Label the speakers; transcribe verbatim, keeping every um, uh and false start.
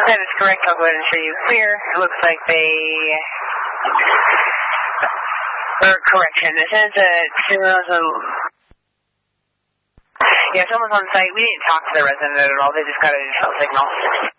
Speaker 1: That is correct. I'll go ahead and show you clear. It looks like they... Or correction. It says that there was a... Yeah, someone's on site. We didn't talk to the resident at all. They just got a cell signal.